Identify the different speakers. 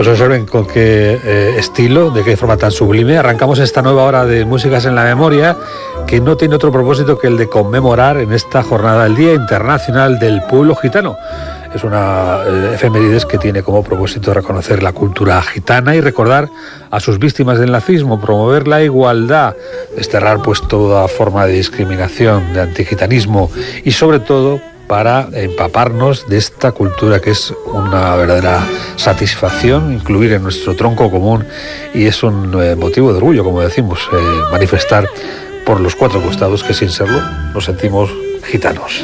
Speaker 1: Pues observen con qué estilo, de qué forma tan sublime, arrancamos esta nueva hora de Músicas en la Memoria, que no tiene otro propósito que el de conmemorar en esta jornada el Día Internacional del Pueblo Gitano. Es una efemérides que tiene como propósito reconocer la cultura gitana y recordar a sus víctimas del nazismo, promover la igualdad, desterrar pues toda forma de discriminación, de antigitanismo y sobre todo para empaparnos de esta cultura que es una verdadera satisfacción incluir en nuestro tronco común, y es un motivo de orgullo, como decimos, manifestar por los cuatro costados que sin serlo nos sentimos gitanos.